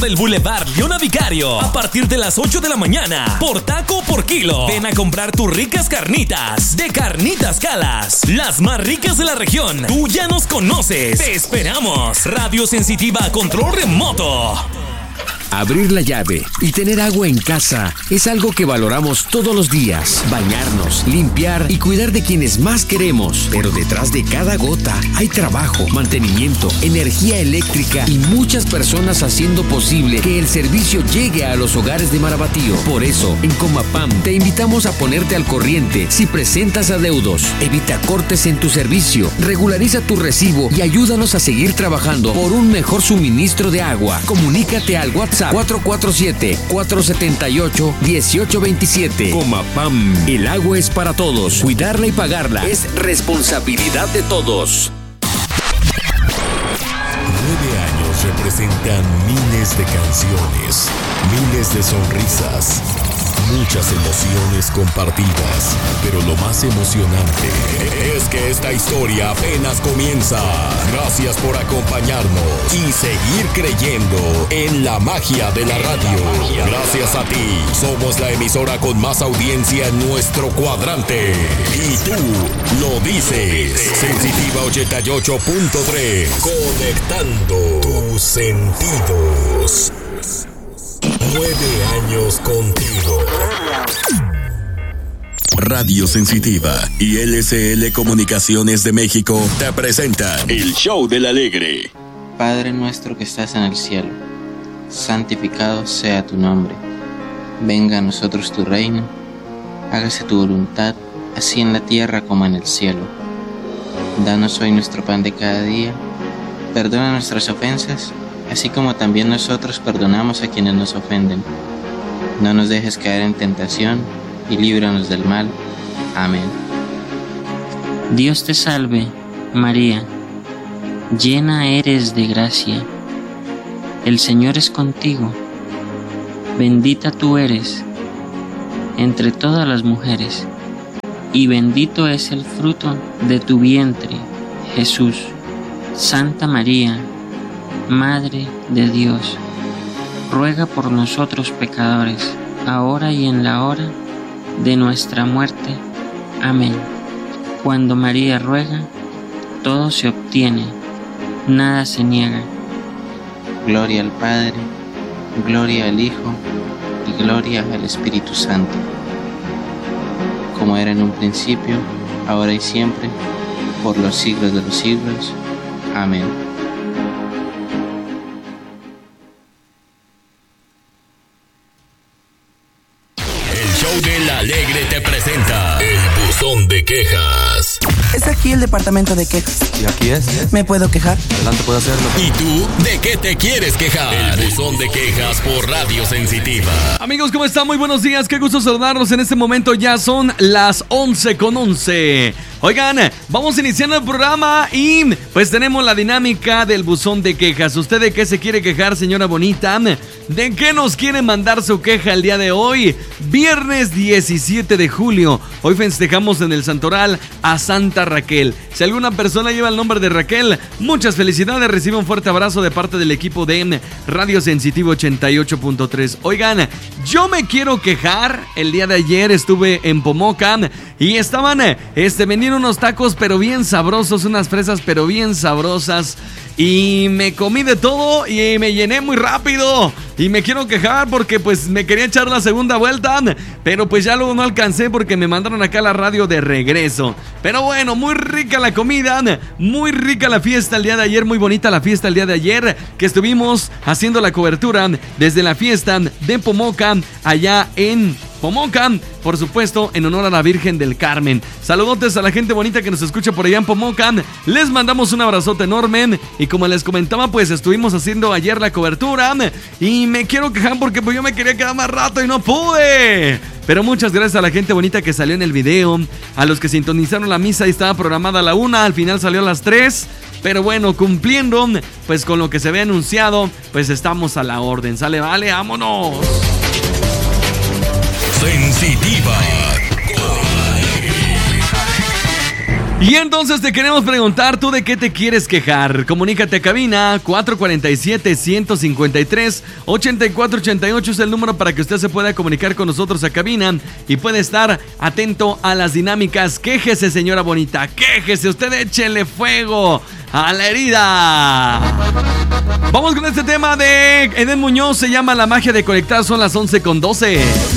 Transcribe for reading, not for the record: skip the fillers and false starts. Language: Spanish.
del Boulevard Leona Vicario. A partir de las 8 de la mañana. Por taco o por kilo. Ven a comprar tus ricas carnitas. De Carnitas Calas. Las más ricas de la región. Tú ya nos conoces. Te esperamos. Radio Sensitiva Control Remoto. Abrir la llave y tener agua en casa es algo que valoramos todos los días. Bañarnos, limpiar y cuidar de quienes más queremos. Pero detrás de cada gota hay trabajo, mantenimiento, energía eléctrica y muchas personas haciendo posible que el servicio llegue a los hogares de Marabatío. Por eso, en Comapam te invitamos a ponerte al corriente si presentas adeudos. Evita cortes en tu servicio, regulariza tu recibo y ayúdanos a seguir trabajando por un mejor suministro de agua. Comunícate al WhatsApp 447-478-1827. Comapam, el agua es para todos. Cuidarla y pagarla es responsabilidad de todos. 9 años representan miles de canciones, miles de sonrisas, muchas emociones compartidas, pero lo más emocionante es que esta historia apenas comienza. Gracias por acompañarnos y seguir creyendo en la magia de la radio. Gracias a ti, somos la emisora con más audiencia en nuestro cuadrante. Y tú lo dices. Sensitiva 88.3, conectando tus sentidos. 9 años contigo. Radio Sensitiva y LSL Comunicaciones de México te presenta el Show del Alegre. Padre nuestro que estás en el cielo, santificado sea tu nombre. Venga a nosotros tu reino. Hágase tu voluntad, así en la tierra como en el cielo. Danos hoy nuestro pan de cada día. Perdona nuestras ofensas, así como también nosotros perdonamos a quienes nos ofenden. No nos dejes caer en tentación y líbranos del mal. Amén. Dios te salve, María, llena eres de gracia. El Señor es contigo. Bendita tú eres entre todas las mujeres, y bendito es el fruto de tu vientre, Jesús. Santa María, Madre de Dios, ruega por nosotros pecadores, ahora y en la hora de nuestra muerte. Amén. Cuando María ruega, todo se obtiene, nada se niega. Gloria al Padre, gloria al Hijo y gloria al Espíritu Santo, como era en un principio, ahora y siempre, por los siglos de los siglos. Amén. Del Alegre te presenta el buzón de quejas. Es aquí el departamento de quejas. ¿Y aquí es? ¿Me puedo quejar? Adelante, puedo hacerlo. ¿Y tú de qué te quieres quejar? El buzón de quejas por Radio Sensitiva. Amigos, ¿cómo están? Muy buenos días, qué gusto saludarlos. En este momento ya son las 11:11. Oigan, vamos iniciando el programa y pues tenemos la dinámica del buzón de quejas. ¿Usted de qué se quiere quejar, señora bonita? ¿De qué nos quiere mandar su queja el día de hoy? Viernes 17 de julio. Hoy festejamos en el Santoral a Santa Raquel. Si alguna persona lleva el nombre de Raquel, muchas felicidades. Recibe un fuerte abrazo de parte del equipo de Radio Sensitivo 88.3. Oigan, yo me quiero quejar. El día de ayer estuve en Pomoca y estaban vendiendo unos tacos pero bien sabrosos, unas fresas pero bien sabrosas. Y me comí de todo y me llené muy rápido. Y me quiero quejar porque pues me quería echar la segunda vuelta, pero pues ya luego no alcancé porque me mandaron acá a la radio de regreso. Pero bueno, muy rica la comida, muy rica la fiesta el día de ayer, muy bonita la fiesta el día de ayer, que estuvimos haciendo la cobertura desde la fiesta de Pomoca, allá en Pomoca, por supuesto, en honor a la Virgen del Carmen. Saludotes a la gente bonita que nos escucha por allá en Pomoca. Les mandamos un abrazote enorme. Y como les comentaba, pues estuvimos haciendo ayer la cobertura. Y me quiero quejar porque pues yo me quería quedar más rato y no pude. Pero muchas gracias a la gente bonita que salió en el video, a los que sintonizaron la misa y estaba programada a la 1, al final salió a las 3. Pero bueno, cumpliendo pues con lo que se había anunciado, pues estamos a la orden. Sale, vale, vámonos. Sensitiva. Y entonces te queremos preguntar, ¿tú de qué te quieres quejar? Comunícate a cabina 447-153-8488 es el número para que usted se pueda comunicar con nosotros a cabina y puede estar atento a las dinámicas. Quéjese, señora bonita, quéjese, usted échele fuego a la herida. Vamos con este tema de Eden Muñoz, se llama La magia de conectar, son las 11:12.